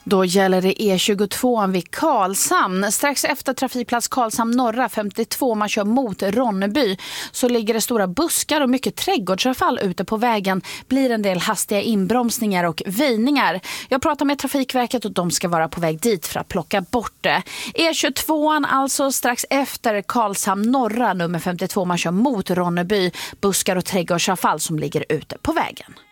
Då gäller det E22 vid Karlshamn. Strax efter trafikplats Karlshamn norra 52, man kör mot Ronneby, så ligger det stora buskar och mycket trädgårdsavfall ute på vägen. Blir en del hastiga inbromsningar och väjningar. Jag pratar med Trafikverket och de ska vara på väg dit för att plocka bort det. E22 alltså strax efter Karlshamn norra nummer 52, man kör mot Ronneby. Buskar och trädgårdsavfall som ligger ute på vägen.